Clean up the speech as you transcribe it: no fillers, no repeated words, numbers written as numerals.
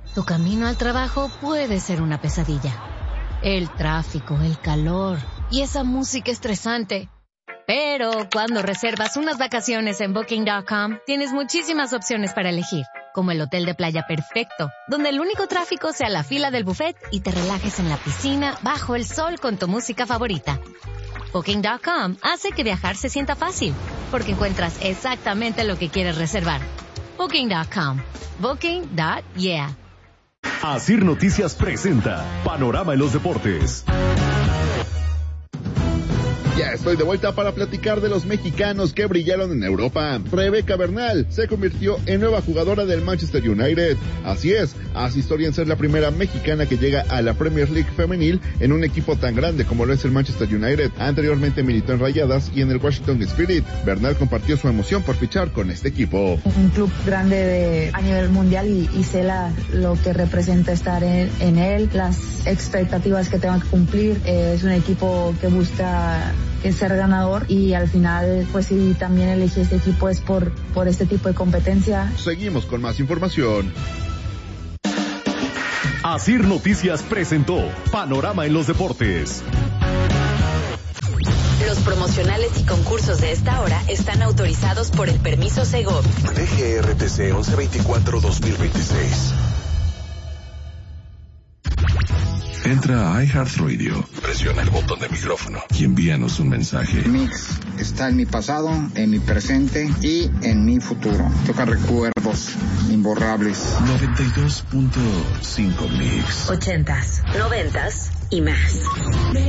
Tu camino al trabajo puede ser una pesadilla. El tráfico, el calor y esa música estresante. Pero cuando reservas unas vacaciones en Booking.com, tienes muchísimas opciones para elegir, como el hotel de playa perfecto, donde el único tráfico sea la fila del buffet y te relajes en la piscina bajo el sol con tu música favorita. Booking.com hace que viajar se sienta fácil, porque encuentras exactamente lo que quieres reservar. Booking.com. Booking.yeah. Asir Noticias presenta Panorama en los Deportes. Ya estoy de vuelta para platicar de los mexicanos que brillaron en Europa. Rebeca Bernal se convirtió en nueva jugadora del Manchester United. Así es, hace historia en ser la primera mexicana que llega a la Premier League femenil en un equipo tan grande como lo es el Manchester United. Anteriormente militó en Rayadas y en el Washington Spirit. Bernal compartió su emoción por fichar con este equipo. Un club grande a nivel mundial y sé lo que representa estar en él, las expectativas que tengo que cumplir. Es un equipo que busca ser ganador y al final pues sí, también elegí este equipo es por este tipo de competencia. Seguimos con más información. Asir Noticias presentó Panorama en los Deportes. Los promocionales y concursos de esta hora están autorizados por el permiso Segov. DGRTC 1124-2026. Entra a iHeartRadio, presiona el botón de micrófono y envíanos un mensaje. Mix está en mi pasado, en mi presente y en mi futuro. Toca recuerdos imborrables. 92.5 Mix. 80s, 90s y más.